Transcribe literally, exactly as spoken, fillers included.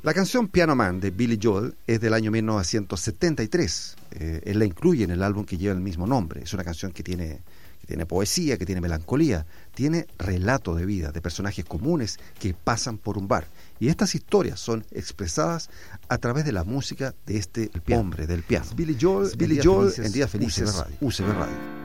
La canción Piano Man de Billy Joel es del año mil novecientos setenta y tres. Eh, él la incluye en el álbum que lleva el mismo nombre. Es una canción que tiene, que tiene poesía, que tiene melancolía, tiene relato de vida, de personajes comunes que pasan por un bar. Y estas historias son expresadas a través de la música de este hombre del piano. Billy Joel, Billy en Joel Días en Días Felices, U C B Radio. U C B Radio.